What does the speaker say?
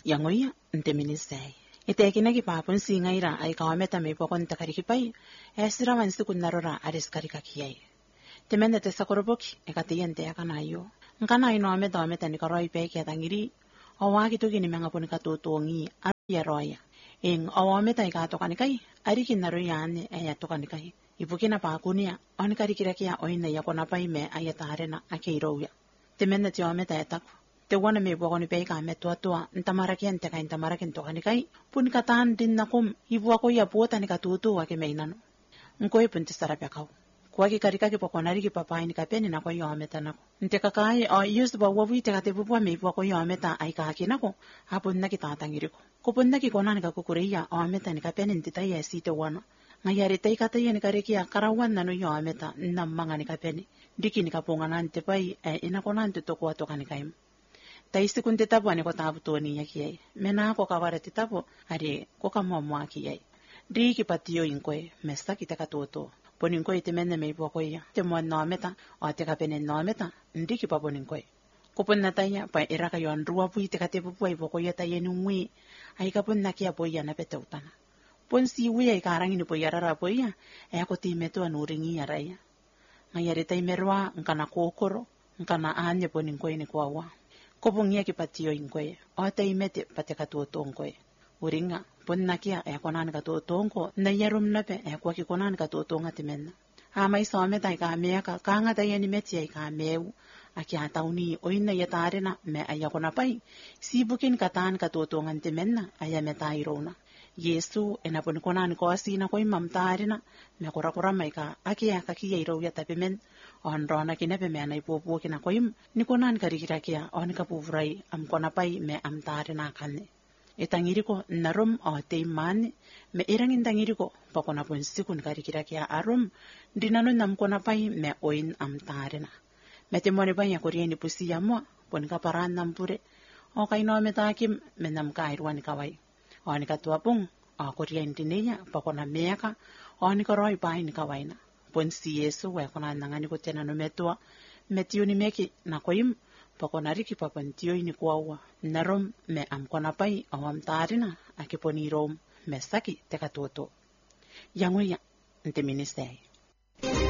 Yangoya nte minisei. Ite kinagi papun singaira ay kawameta may pokon takarikipay. Esira wansi kunarora aris karikakiyay. Temende te sakoroboki ekatiyente yakanayo. Nkana ino ameta ni karoi peke atangiri. Awaki tuki ni mengapun katutuongi aruya roya. Ing awameta ikatokanikai arikin naroyane ayatokanikai. Ipukina pakunia onikarikirekia oina yakonapai me ayatarena akeiroya. Temende te ameta etaku. Te wana me bokoni peka me tua ntamarakian teka ntamarakin tokanikai. Punikatan din nakum ibuako ya puota ni katutu wake meinano. Nkoe punti sarapekau. Kuwaki karikaki pokonari ki papai ni kapeni na kwa ameta nako. Nteka kai yus ba wawi teka te bubwa me ibuako ameta ay kaki nako. Hapun na kitatangiriko. Kupun na kikona ni kakukureya ameta ni kapeni ntita ya site wana. Ngayari tay kataya ni karikia karawan na no ameta namanga ni kapeni. Diki ni kapunganan te pai inakonan tutokuwa toka ni kaim. Taisi kun titapo ani ko tapu tuoni ya kiyai. Mena ko kawara titapo ari ko kamwa kiyai. Diki patiyo inkoe mesta kitaka toto. Poninkoe temene me ipokoya. Temwa nameta o teka pene nameta ndiki pa poninkoe. Kupon na taya pa iraka yo andrua pui teka tepu pui ipokoya taya ni ngui. Ay kapon na kia poya na pete utana. Pon si ui ay karang ini poya rara poya. Ako timeto anuringi ya raya. Ngayari tay merwa nkana kokoro. Nkana anye poninkoe ni kuawa. Kopungia ki patio inkoe. O te imete pate katuoto inkoe. Uringa, pon nakia konan katuoto inko. Na yarum nape kwa ki konan katuoto nga timenna. Ama isa ameta ika meaka. Kanga tayo ni meti ika meu. Aki atauni oina yatarena me ayakonapai. Sibukin katan katuoto nga timenna ayameta irona. Yesu enapon konan ko asina ko imamtarena. Me korakora maika. Aki akakia iro yatapimen. Onrona kinepe me anay pupu kina koim ni konan karikirakia on kapuvurai am konapai me am tare na kanne. Itangiri ko narum o teimane me irangin tangiri ko pakona pun sikun karikirakia arum dinano nam konapai me oin am tare na. Me temone banya korieni pusi yamwa pon kaparan nampure o kaino me takim me nam kairwan kawai. O ni katuapung o korien tineya pakona meaka o ni koroi pai ni kawaina. Pon si Yesu wa kona nangani ko tena no metua metio ni meki na koim pokonari ki papantio ini kuawa narom me am kona pai awam tarina akiponi rom mesaki teka toto yangoya nte ministei.